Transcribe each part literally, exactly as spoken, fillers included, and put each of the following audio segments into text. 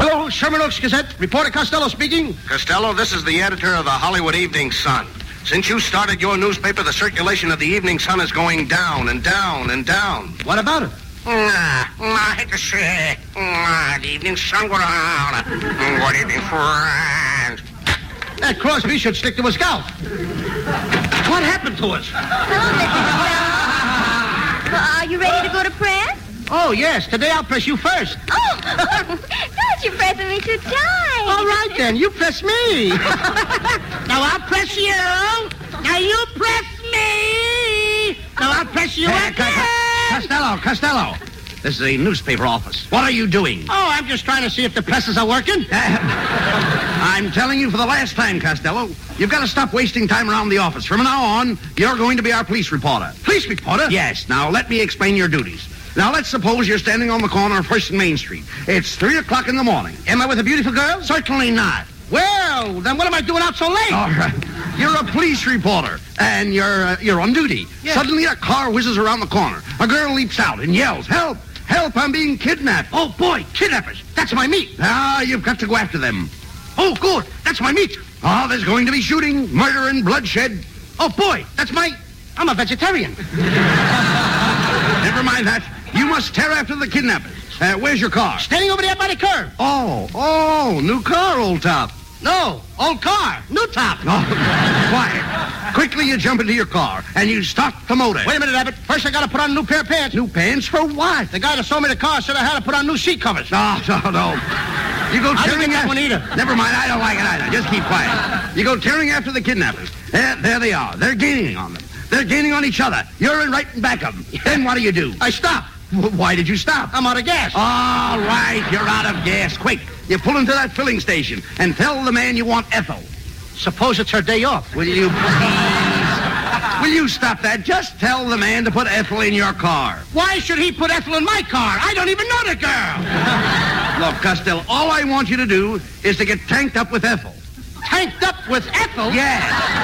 Hello, Sherman Oaks Gazette. Reporter Costello speaking. Costello, this is the editor of the Hollywood Evening Sun. Since you started your newspaper, the circulation of the Evening Sun is going down and down and down. What about it? Nah, I hate to say it. Nah, the Evening Sun go down. Good evening, friends. That Crosby should stick to his scalp. What happened to us? Hello, Mister Well, are you ready to go to press? Oh, yes. Today I'll press you first. Oh, don't you pressing me too tight. All right, then. You press me. Now I'll press you. Now you press me. Now I'll press you Hey, again. Costello, Costello. This is a newspaper office. What are you doing? Oh, I'm just trying to see if the presses are working. I'm telling you for the last time, Costello, you've got to stop wasting time around the office. From now on, you're going to be our police reporter. Police reporter? Yes. Now, let me explain your duties. Now, let's suppose you're standing on the corner of First and Main Street. It's three o'clock in the morning. Am I with a beautiful girl? Certainly not. Well, then what am I doing out so late? All right. You're a police reporter, and you're uh, you're on duty. Yeah. Suddenly, a car whizzes around the corner. A girl leaps out and yells, "Help! Help! I'm being kidnapped!" Oh, boy, kidnappers. That's my meat. Ah, you've got to go after them. Oh, good. That's my meat. Oh, there's going to be shooting, murder, and bloodshed. Oh, boy, that's my... I'm a vegetarian. Never mind that. You must tear after the kidnappers. Uh, where's your car? Standing over there by the curb. Oh, oh, new car, old top. No, old car. New top. Oh, quiet. Quickly, you jump into your car, and you start the motor. Wait a minute, Abbott. First, I got to put on a new pair of pants. New pants for what? The guy that sold me the car said I had to put on new seat covers. No, no, no. You go I didn't tearing get that after... one either. Never mind, I don't like it either. Just keep quiet. You go tearing after the kidnappers. There, there they are. They're gaining on them. They're gaining on each other. You're in right in back of them. Then what do you do? I stopped. Why did you stop? I'm out of gas. All right, you're out of gas. Quick, you pull into that filling station and tell the man you want Ethel. Suppose it's her day off. Will you please? Will you stop that? Just tell the man to put Ethel in your car. Why should he put Ethel in my car? I don't even know the girl. Look, Costello, all I want you to do is to get tanked up with Ethel. Tanked up with Ethel? Yes.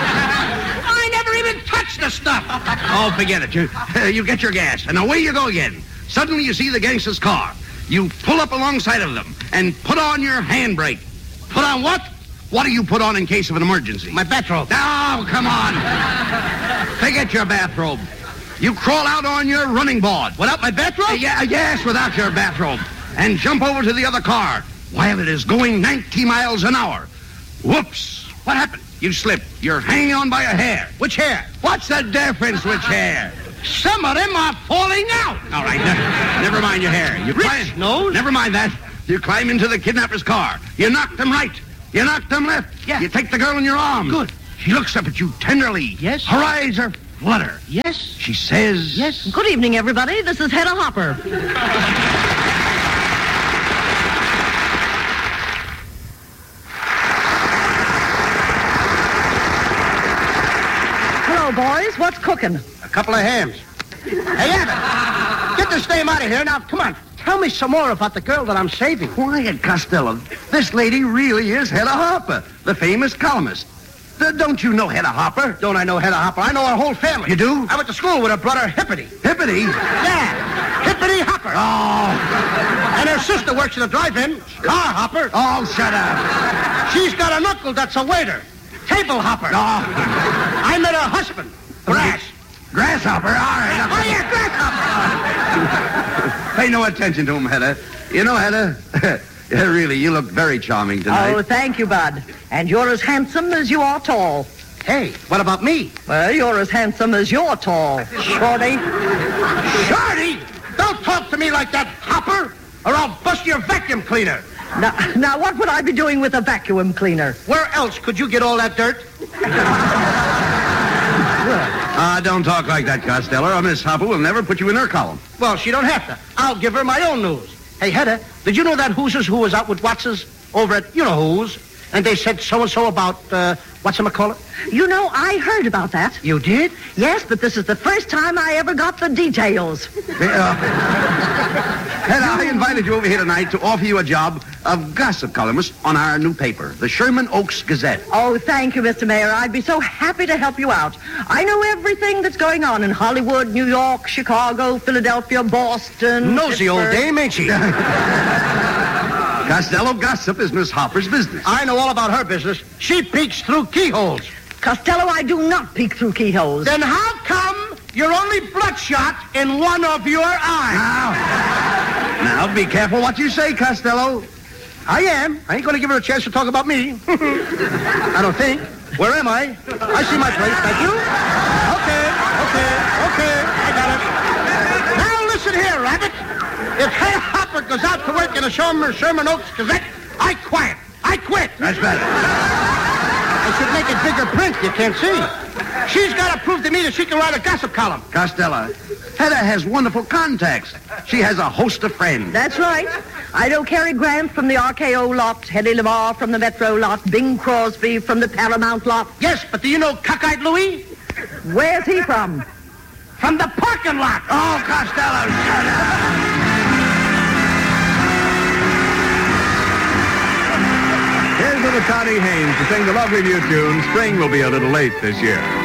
I never even touched the stuff. Oh, forget it. You, uh, you get your gas, and away you go again. Suddenly you see the gangster's car. You pull up alongside of them and put on your handbrake. Put on what? What do you put on in case of an emergency? My bathrobe. Oh, come on. Forget your bathrobe. You crawl out on your running board. Without my bathrobe? Uh, yeah, yes, without your bathrobe. And jump over to the other car while it is going ninety miles an hour. Whoops. What happened? You slipped. You're hanging on by a hair. Which hair? What's the difference which hair? Some of them are falling out. All right, ne- never mind your hair. You Rich climb, nose. Never mind that. You climb into the kidnapper's car. You knock them right. You knock them left. Yeah. You take the girl in your arms. Good. She looks up at you tenderly. Yes. Her eyes are flutter. Yes. She says... Yes. Good evening, everybody. This is Hedda Hopper. Hello, boys. What's cooking? A couple of hams. Hey, Abbott, get this dame out of here. Now, come on. Tell me some more about the girl that I'm saving. Quiet, Costello. This lady really is Hedda Hopper, the famous columnist. Uh, don't you know Hedda Hopper? Don't I know Hedda Hopper? I know her whole family. You do? I went to school with her brother, Hippity. Hippity? Yeah, Hippity Hopper. Oh, And her sister works at a drive-in, Car Hopper. oh, shut up. She's got an uncle that's a waiter, Table Hopper. Oh, I met her husband, Grass. grasshopper. All right. Oh, yeah, Grasshopper. Pay no attention to him, Hedda. You know, Hedda, yeah, really, you look very charming tonight. Oh, thank you, Bud. And you're as handsome as you are tall. Hey, what about me? Well, you're as handsome as you're tall, Shorty. Shorty, don't talk to me like that, Hopper, or I'll bust your vacuum cleaner. Now, now, what would I be doing with a vacuum cleaner? Where else could you get all that dirt? Ah, don't talk like that, Costello, or Miss Hopper will never put you in her column. Well, she don't have to. I'll give her my own news. Hey, Hedda, did you know that Hoosers who was out with Watsons over at, you know who's, and they said so-and-so about, uh, whatchamacallit? You know, I heard about that. You did? Yes, but this is the first time I ever got the details. Uh, Hedda, I invited you over here tonight to offer you a job of gossip columnist on our new paper, the Sherman Oaks Gazette. Oh, thank you, Mister Mayor. I'd be so happy to help you out. I know everything that's going on in Hollywood, New York, Chicago, Philadelphia, Boston. Nosy old Pittsburgh. dame, ain't she? Costello, gossip is Miss Harper's business. I know all about her business. She peeks through keyholes. Costello, I do not peek through keyholes. Then how come you're only bloodshot in one of your eyes? Now, now, be careful what you say, Costello. I am. I ain't going to give her a chance to talk about me. I don't think. Where am I? I see my place. Thank you. Okay, okay, okay. I got it. Now listen here, Rabbit. If Herr Hopper goes out to work in a Sherman, Sherman Oaks Gazette, I quiet. I quit. That's better. I should make it bigger print. You can't see. She's got to prove to me that she can write a gossip column. Costello, Hedda has wonderful contacts. She has a host of friends. That's right. I know Cary Grant from the R K O lot, Hedy Lamarr from the Metro lot, Bing Crosby from the Paramount lot. Yes, but do you know Cockeyed Louie? Where's he from? From the parking lot. Oh, Costello, shut up. Here's little Connie Haynes to sing the lovely new tune, Spring Will Be a Little Late This Year.